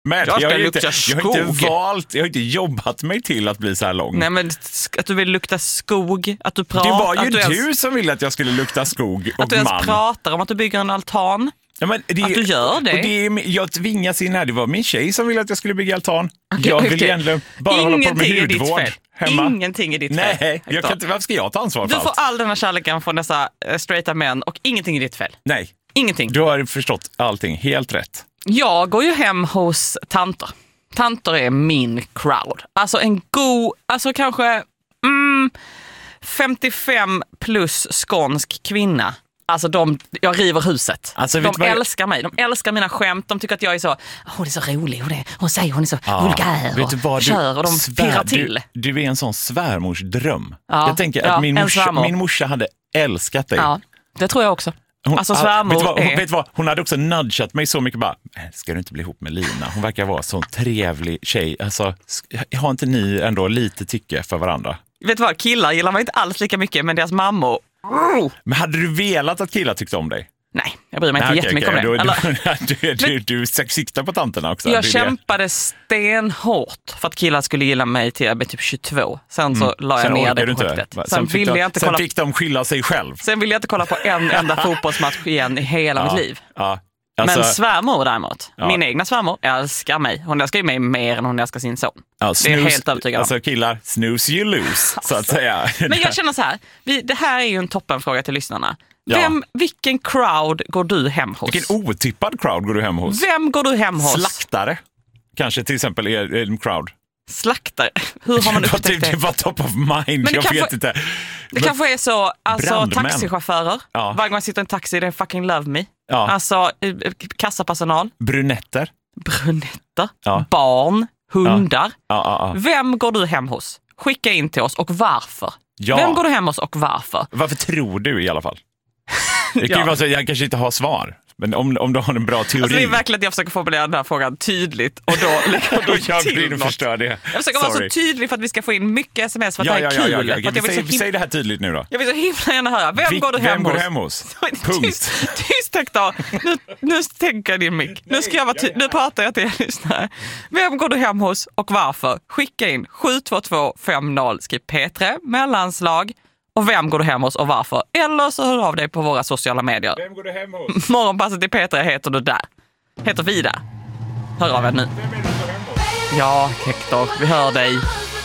Men Jag jag har inte jobbat mig till att bli så här lång. Nej, men att du vill lukta skog, att du pratar. Det var ju du som ville att jag skulle lukta skog och att du ens man. pratar om att du bygger en altan. Ja, men att du gör det. Och jag tvingas in här. Det var min tjej som ville att jag skulle bygga altan. Jag vill egentligen bara hålla på med hudvård hemma. Ingenting är ditt fel. Nej, varför ska jag ta ansvar för allt? Du får allt? all denna kärleken från dessa straighta män och ingenting är ditt fel. Nej. Ingenting. Du har förstått allting helt rätt. Jag går ju hem hos tanter. Tanter är min crowd. Alltså kanske 55 plus skånsk kvinna. Alltså jag river huset. Alltså, de älskar mig. De älskar mina skämt. De tycker att jag är så, hon är så rolig. Hon säger hon är så vulgär. Vet du vad, kör och de pirrar till. Du är en sån svärmorsdröm. Ja, jag tänker att min morsa hade älskat dig. Ja, det tror jag också. Alltså vet vad, hon hade också nudgat mig så mycket bara, ska du inte bli ihop med Lina? Hon verkar vara en sån trevlig tjej. Alltså, har inte ni ändå lite tycke för varandra? Vet du vad, killar gillar man inte alls lika mycket, men deras mammor. Men hade du velat att killar tyckte om dig? Nej, jag bryr mig inte jättemycket om det. Du siktar på tanterna också. Jag kämpade stenhårt för att killar skulle gilla mig till jag blev typ 22. Sen så la jag ner det projektet. Sen fick de skylla sig själv. Sen ville jag inte kolla på en enda fotbollsmatch igen i hela mitt liv. Ja. Alltså, men svärmor däremot, min egna svärmor älskar mig. Hon älskar ju mig mer än hon älskar sin son. Det är helt övertygad om. Alltså killar, snooze you lose, så att säga. Men jag känner så här, det här är ju en toppenfråga till lyssnarna. Vilken crowd går du hem hos? Vilken otippad crowd går du hem hos? Vem går du hem hos? Slaktare. Kanske till exempel är en crowd. Slaktare? Hur har man upptäckt det? Det var top of mind, jag vet inte. Det kanske är så, alltså brandmän. Taxichaufförer. Varje gång man sitter i en taxi, det är fucking love me. Ja. Alltså kassapersonal. Brunetter. Ja. Barn. Hundar. Ja. Vem går du hem hos? Skicka in till oss och varför. Ja. Vem går du hem hos och varför? Varför tror du i alla fall? Det kan ju vara så att jag kanske inte har svar. Men om du har en bra teori. Alltså det är verkligen att jag försöker formulera den här frågan tydligt. Och då jag blir förstör det. Jag försöker vara så tydlig för att vi ska få in mycket sms för att det är kul. Säg det här tydligt nu då. Jag vill så himla gärna höra. Vem går du hem hos? Punkt. Tyst då. Nu tänker jag din mick. Nu pratar jag till er lyssnare. Vem går du hem hos och varför? Skicka in 72250, skriv P3 mellanslag. Och vem går du hem hos och varför? Eller så hör av dig på våra sociala medier. Vem går du hem hos? Morgonpasset till Petra heter du där. Heter vi där. Hör av er nu. Vem är det som går hem hos? Ja, Hector, vi hör dig.